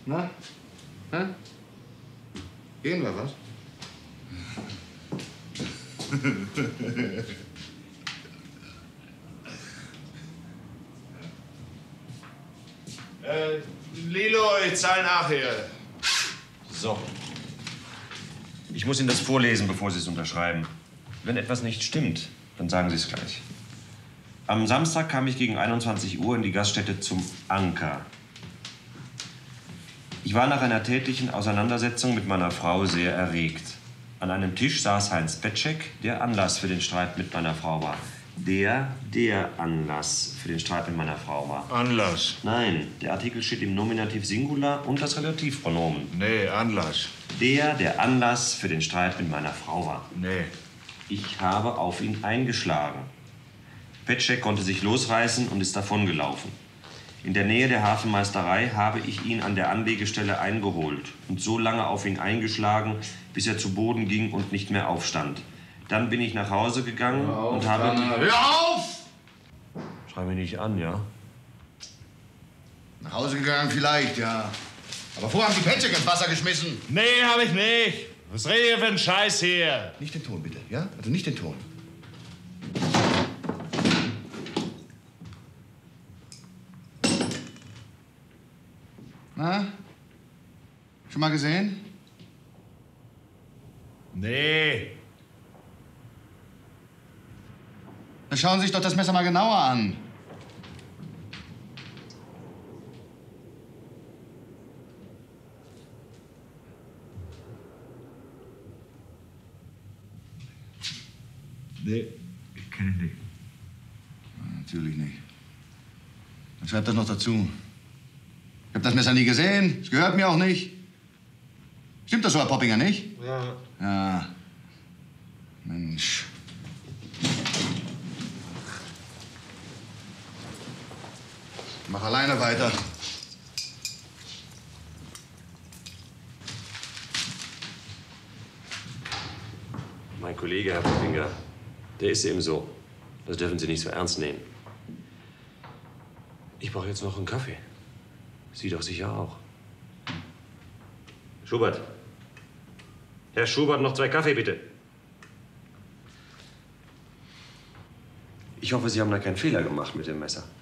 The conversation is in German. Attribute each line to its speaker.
Speaker 1: Na? Hä? Gehen wir, was?
Speaker 2: Lilo, ich zahle nachher.
Speaker 3: So. Ich muss Ihnen das vorlesen, bevor Sie es unterschreiben. Wenn etwas nicht stimmt, dann sagen Sie es gleich. Am Samstag kam ich gegen 21 Uhr in die Gaststätte zum Anker. Ich war nach einer tätlichen Auseinandersetzung mit meiner Frau sehr erregt. An einem Tisch saß Heinz Petschek, der Anlass für den Streit mit meiner Frau war. Der Anlass für den Streit mit meiner Frau war.
Speaker 2: Anlass?
Speaker 3: Nein, der Artikel steht im Nominativ Singular und das Relativpronomen.
Speaker 2: Nee, Anlass.
Speaker 3: Der Anlass für den Streit mit meiner Frau war.
Speaker 2: Nee.
Speaker 3: Ich habe auf ihn eingeschlagen. Petschek konnte sich losreißen und ist davongelaufen. In der Nähe der Hafenmeisterei habe ich ihn an der Anlegestelle eingeholt und so lange auf ihn eingeschlagen, bis er zu Boden ging und nicht mehr aufstand. Dann bin ich nach Hause gegangen und habe...
Speaker 1: Hör auf!
Speaker 3: Schrei mich nicht an, ja?
Speaker 1: Nach Hause gegangen vielleicht, ja. Aber vorher haben die Petschek ins Wasser geschmissen.
Speaker 2: Nee, hab ich nicht. Was redet ihr für einen Scheiß hier?
Speaker 1: Nicht den Ton, bitte, ja? Also nicht den Ton. Na? Schon mal gesehen?
Speaker 2: Nee.
Speaker 1: Dann schauen Sie sich doch das Messer mal genauer an.
Speaker 2: Nee, ich kenne ihn nicht.
Speaker 1: Natürlich nicht. Dann schreibt das noch dazu. Ich habe das Messer nie gesehen. Es gehört mir auch nicht. Stimmt das so, Herr Poppinger, nicht?
Speaker 2: Ja.
Speaker 1: Ja. Mensch. Mach alleine weiter.
Speaker 3: Mein Kollege, Herr Poppinger, der ist eben so. Das dürfen Sie nicht so ernst nehmen. Ich brauche jetzt noch einen Kaffee. Sie doch sicher auch. Schubert. Herr Schubert, noch 2 Kaffee, bitte. Ich hoffe, Sie haben da keinen Fehler gemacht mit dem Messer.